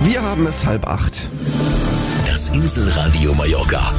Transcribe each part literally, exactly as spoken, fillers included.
Wir haben es halb acht. Das Inselradio Mallorca.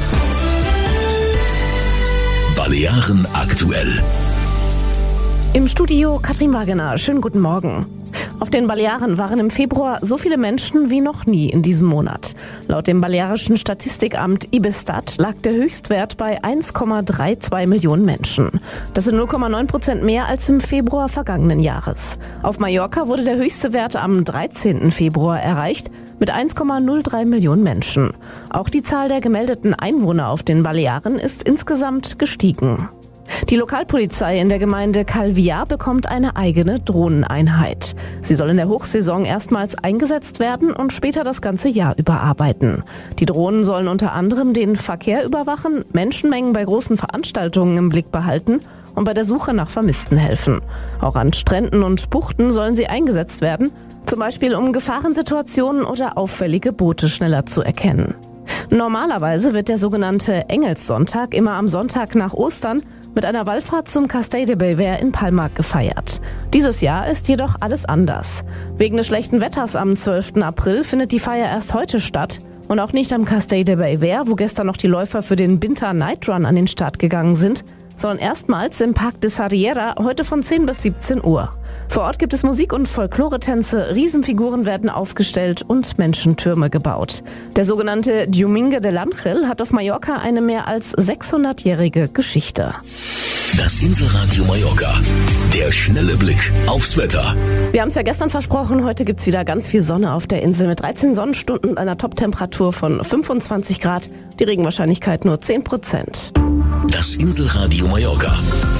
Balearen aktuell. Im Studio Katrin Wagener. Schönen guten Morgen. Auf den Balearen waren im Februar so viele Menschen wie noch nie in diesem Monat. Laut dem balearischen Statistikamt Ibestat lag der Höchstwert bei eins Komma zweiunddreißig Millionen Menschen. Das sind null Komma neun Prozent mehr als im Februar vergangenen Jahres. Auf Mallorca wurde der höchste Wert am dreizehnten Februar erreicht mit eins Komma null drei Millionen Menschen. Auch die Zahl der gemeldeten Einwohner auf den Balearen ist insgesamt gestiegen. Die Lokalpolizei in der Gemeinde Calvià bekommt eine eigene Drohneneinheit. Sie soll in der Hochsaison erstmals eingesetzt werden und später das ganze Jahr überarbeiten. Die Drohnen sollen unter anderem den Verkehr überwachen, Menschenmengen bei großen Veranstaltungen im Blick behalten und bei der Suche nach Vermissten helfen. Auch an Stränden und Buchten sollen sie eingesetzt werden, zum Beispiel um Gefahrensituationen oder auffällige Boote schneller zu erkennen. Normalerweise wird der sogenannte Engelssonntag immer am Sonntag nach Ostern mit einer Wallfahrt zum Castell de Bellver in Palma gefeiert. Dieses Jahr ist jedoch alles anders. Wegen des schlechten Wetters am zwölften April findet die Feier erst heute statt und auch nicht am Castell de Bellver, wo gestern noch die Läufer für den Binter Night Run an den Start gegangen sind, sondern erstmals im Parc de Sarriera heute von zehn bis siebzehn Uhr. Vor Ort gibt es Musik und Folkloretänze, Riesenfiguren werden aufgestellt und Menschentürme gebaut. Der sogenannte Domingo de l'Angel hat auf Mallorca eine mehr als sechshundertjährige Geschichte. Das Inselradio Mallorca. Der schnelle Blick aufs Wetter. Wir haben es ja gestern versprochen, heute gibt's wieder ganz viel Sonne auf der Insel mit dreizehn Sonnenstunden und einer Toptemperatur von fünfundzwanzig Grad. Die Regenwahrscheinlichkeit nur zehn Prozent. Das Inselradio Mallorca.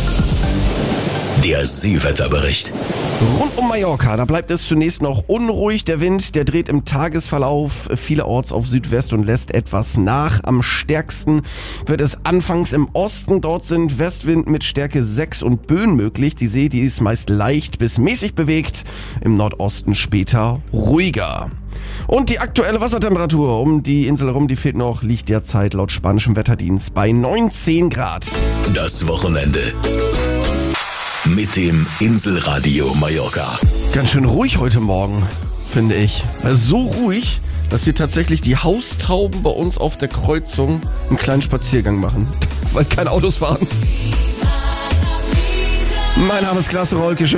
Der Seewetterbericht. Rund um Mallorca, da bleibt es zunächst noch unruhig. Der Wind, der dreht im Tagesverlauf vielerorts auf Südwest und lässt etwas nach. Am stärksten wird es anfangs im Osten. Dort sind Westwind mit Stärke sechs und Böen möglich. Die See, die ist meist leicht bis mäßig bewegt. Im Nordosten später ruhiger. Und die aktuelle Wassertemperatur um die Insel herum, die fehlt noch, liegt derzeit laut spanischem Wetterdienst bei neunzehn Grad. Das Wochenende. Mit dem Inselradio Mallorca. Ganz schön ruhig heute Morgen, finde ich. So ruhig, dass hier tatsächlich die Haustauben bei uns auf der Kreuzung einen kleinen Spaziergang machen, weil keine Autos fahren. Mein Name ist Klaas Rolke.